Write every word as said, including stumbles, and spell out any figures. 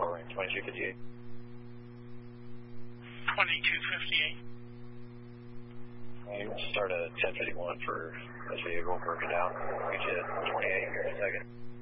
four, range twenty-two fifty-eight. twenty-two fifty-eight. You can start at ten fifty-one for this vehicle, broken down. We get twenty-eight here in a second.